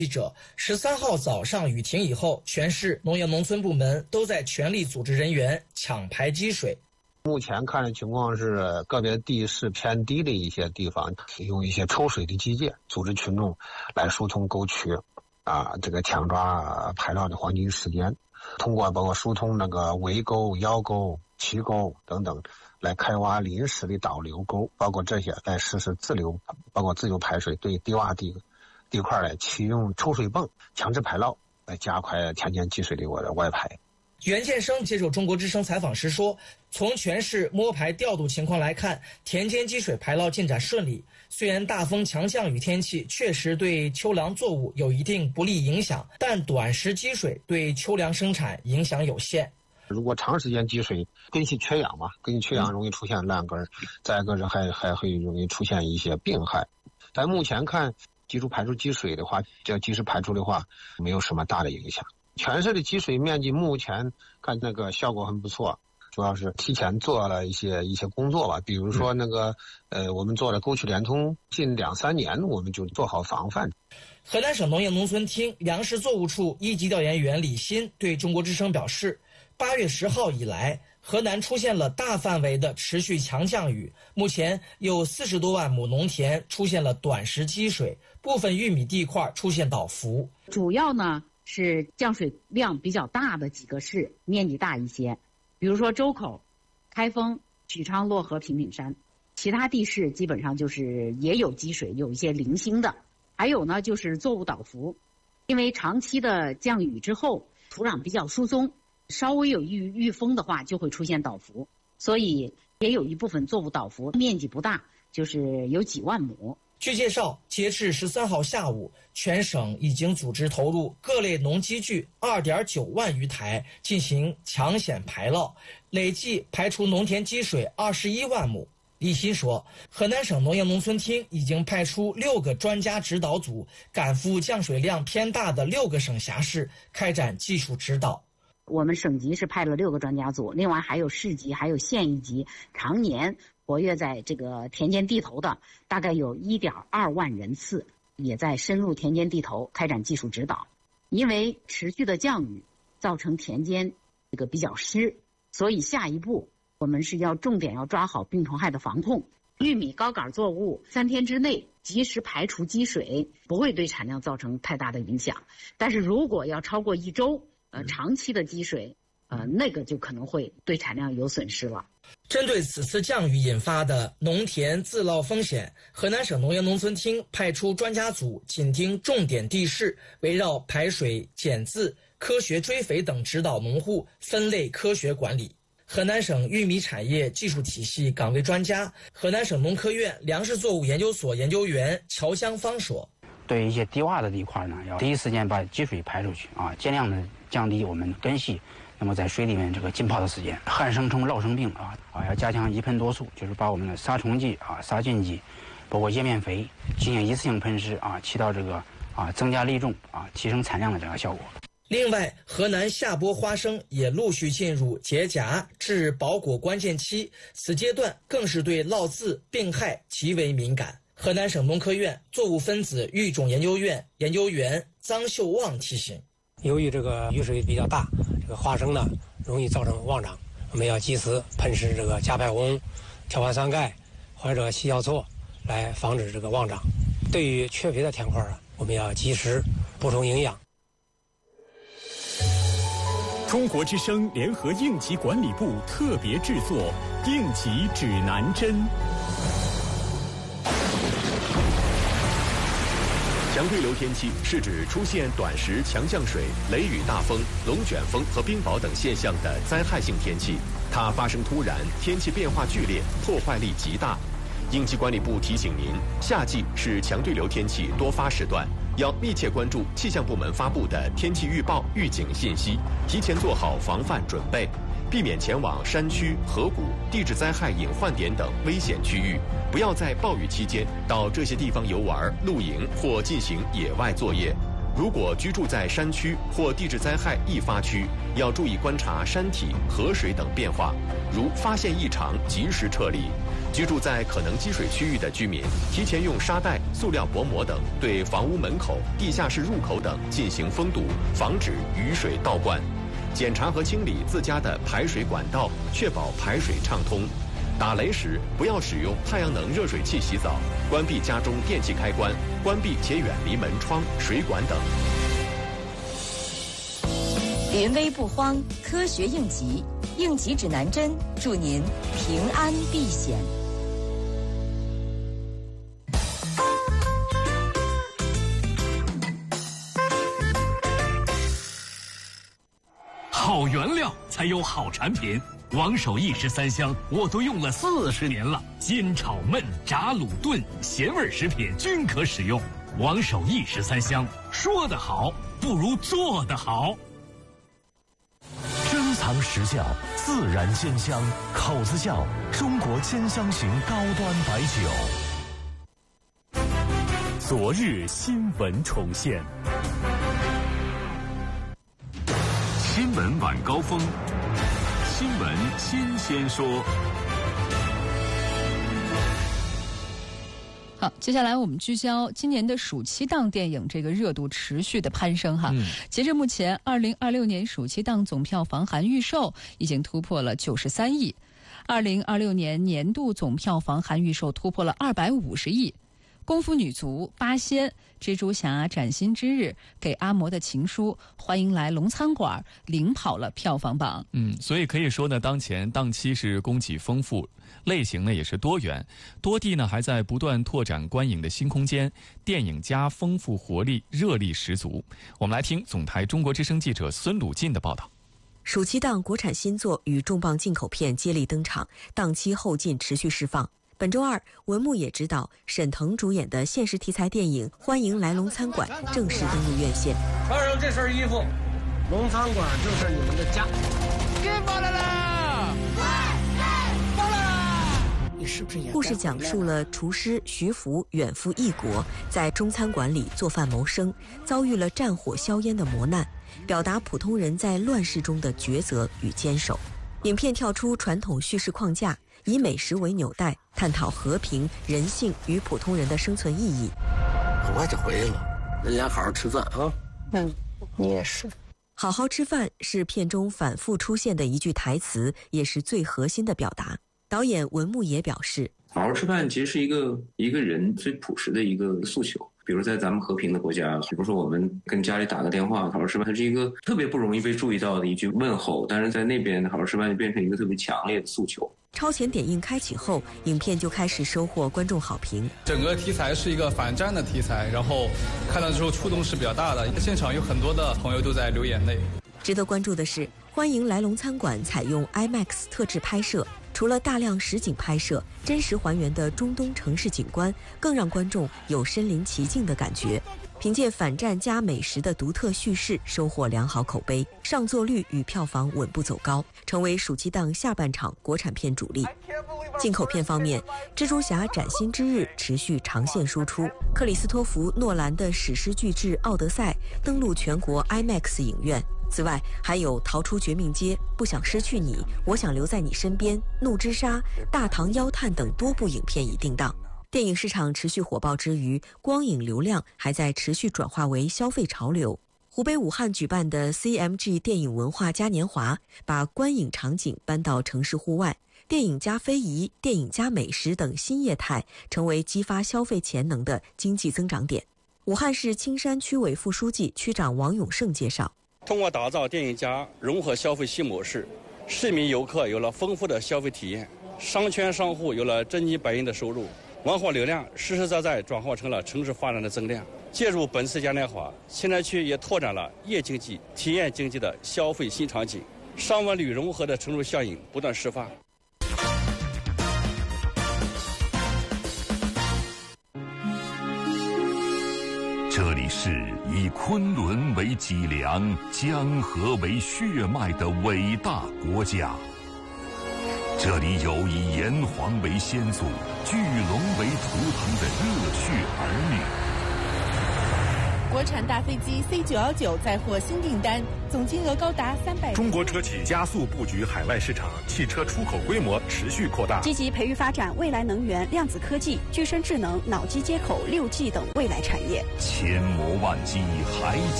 记者13号早上雨停以后，全市农业农村部门都在全力组织人员抢排积水。 目前看的情况是，个别地势偏低的一些地方，用一些抽水的机械组织群众来疏通沟渠，这个抢抓排涝的黄金时间，通过包括疏通那个围沟、腰沟、旗沟等等，来开挖临时的导流沟，包括这些来实施自流，包括自由排水，对低洼地块来启用抽水泵强制排涝，来加快田间积水的外排。 袁建生接受中国之声采访时说，从全市摸排调度情况来看，田间积水排涝进展顺利。虽然大风强降雨天气确实对秋粮作物有一定不利影响，但短时积水对秋粮生产影响有限。 如果长时间积水，根系缺氧嘛，根系缺氧容易出现烂根，再一个是还会容易出现一些病害。但目前看，基础排出积水的话，这及时排出的话，没有什么大的影响。全市的积水面积目前看那个效果很不错，主要是提前做了一些工作吧，比如说那个我们做了沟渠联通，近2-3年我们就做好防范。 河南省农业农村厅粮食作物处一级调研员李鑫对中国之声表示，8月10号以来，河南出现了大范围的持续强降雨，目前有40多万亩农田出现了短时积水，部分玉米地块出现倒伏。 主要呢是降水量比较大的几个市，面积大一些，比如说周口、开封、许昌、漯河、平顶山。其他地市基本上就是也有积水，有一些零星的。还有呢就是作物倒伏，因为长期的降雨之后，土壤比较疏松，稍微有遇风的话就会出现倒伏，所以也有一部分作物倒伏，面积不大，就是有几万亩。 据介绍，截至13号下午，全省已经组织投入各类农机具2.9万余台进行抢险排涝，累计排除农田积水21万亩。李鑫说，河南省农业农村厅已经派出6个专家指导组，赶赴降水量偏大的6个省辖市，开展技术指导。 我们省级是派了6个专家组，另外还有市级还有县一级常年活跃在这个田间地头的，大概有1.2万人次，也在深入田间地头开展技术指导。因为持续的降雨造成田间这个比较湿，所以下一步我们是要重点要抓好病虫害的防控。玉米高杆作物3天之内及时排除积水，不会对产量造成太大的影响。但是如果要超过1周，长期的积水，那个就可能会对产量有损失了。 针对此次降雨引发的农田自涝风险，河南省农业农村厅派出专家组紧盯重点地势，围绕排水、减渍、科学追肥等指导农户分类科学管理。河南省玉米产业技术体系岗位专家、河南省农科院粮食作物研究所研究员乔香芳说， 对一些低洼的地块呢，要第一时间把积水排出去尽量的降低我们根系那么在水里面这个浸泡的时间。旱生虫、涝生病要加强一喷多术，就是把我们的杀虫剂杀菌剂，包括叶面肥进行一次性喷施起到这个增加粒重提升产量的这个效果。 另外，河南下播花生也陆续进入结荚至保果关键期，此阶段更是对涝渍病害极为敏感。河南省农科院作物分子育种研究院研究员臧秀旺提醒， 由于这个雨水比较大，这个花生呢容易造成旺长，我们要及时喷施这个加派红、条环酸钙或者硒药唑来防止这个旺长。对于缺肥的田块我们要及时补充营养。 中国之声联合应急管理部特别制作应急指南针。强对流天气是指出现短时强降水、雷雨大风、龙卷风和冰雹等现象的灾害性天气，它发生突然，天气变化剧烈，破坏力极大。应急管理部提醒您，夏季是强对流天气多发时段，要密切关注气象部门发布的天气预报、预警信息，提前做好防范准备，避免前往山区、河谷、地质灾害隐患点等危险区域，不要在暴雨期间到这些地方游玩、露营或进行野外作业。如果居住在山区或地质灾害易发区，要注意观察山体、河水等变化，如发现异常及时撤离。 居住在可能积水区域的居民，提前用沙袋、塑料薄膜等对房屋门口、地下室入口等进行封堵，防止雨水倒灌。检查和清理自家的排水管道，确保排水畅通。打雷时不要使用太阳能热水器洗澡，关闭家中电器开关，关闭且远离门窗、水管等。 临危不慌，科学应急，应急指南针，祝您平安避险。 好原料才有好产品。王守义13香我都用了40年了，煎炒焖炸卤炖咸味食品均可使用。王守义13香，说得好不如做得好。 珍藏实窖，自然煎香，口子窖，中国煎香型高端白酒。 昨日新闻重现。新闻晚高峰，新闻新鲜说。 好，接下来我们聚焦今年的暑期档电影这个热度持续的攀升哈。截至目前，2026年暑期档总票房含预售已经突破了93亿，2026年年度总票房含预售突破了250亿。功夫女足、八仙、蜘蛛侠、崭新之日、给阿嬷的情书、欢迎来龙餐馆领跑了票房榜。 所以可以说呢，当前档期是供给丰富，类型呢也是多元，多地呢还在不断拓展观影的新空间，电影加丰富活力，热力十足。我们来听总台中国之声记者孙鲁进的报道。 暑期档国产新作与重磅进口片接力登场，档期后劲持续释放。本周二，文牧野执导、沈腾主演的现实题材电影《欢迎来龙餐馆》正式登陆院线。 穿上这身衣服，龙餐馆就是你们的家。 别过来啦！ 过来啦！你是不是也？ 故事讲述了厨师徐福远赴异国，在中餐馆里做饭谋生，遭遇了战火硝烟的磨难，表达普通人在乱世中的抉择与坚守。影片跳出传统叙事框架，以美食为纽带，探讨和平、人性与普通人的生存意义。 很快就回来了，咱俩好好吃饭啊！ 你也是。好好吃饭是片中反复出现的一句台词，也是最核心的表达。导演文牧野表示， 好好吃饭其实是一个人最朴实的一个诉求。比如在咱们和平的国家，比如说我们跟家里打个电话好好吃饭，它是一个特别不容易被注意到的一句问候，但是在那边好好吃饭就变成一个特别强烈的诉求。 超前点映开启后，影片就开始收获观众好评。 整个题材是一个反战的题材，然后看到之后触动是比较大的，现场有很多的朋友都在流眼泪。 值得关注的是，欢迎来龙餐馆采用 IMAX 特制拍摄，除了大量实景拍摄，真实还原的中东城市景观，更让观众有身临其境的感觉。凭借反战加美食的独特叙事，收获良好口碑，上座率与票房稳步走高，成为暑期档下半场国产片主力。进口片方面，蜘蛛侠崭新之日持续长线输出，克里斯托弗·诺兰的史诗巨制《奥德赛》登陆全国 IMAX 影院。此外，还有《逃出绝命街》、不想失去你、我想留在你身边、怒之沙、大唐妖探等多部影片已定档。电影市场持续火爆之余，光影流量还在持续转化为消费潮流。湖北武汉举办的 CMG 电影文化嘉年华，把观影场景搬到城市户外，电影加非遗、电影加美食等新业态，成为激发消费潜能的经济增长点。武汉市青山区委副书记、区长王永胜介绍， 通过打造电影加融合消费新模式，市民游客有了丰富的消费体验，商圈商户有了真金白银的收入，文化流量实实在在转化成了城市发展的增量。借助本次嘉年华，青山区也拓展了夜经济、体验经济的消费新场景，商文旅融合的成熟效应不断释放。 这里是以昆仑为脊梁、江河为血脉的伟大国家。这里有以炎黄为先祖、巨龙为图腾的热血儿女。 国产大飞机 C919再获新订单，总金额高达300。 中国车企加速布局海外市场，汽车出口规模持续扩大， 积极培育发展未来能源、量子科技、具身智能、脑机接口、6G 等未来产业。 千磨万击还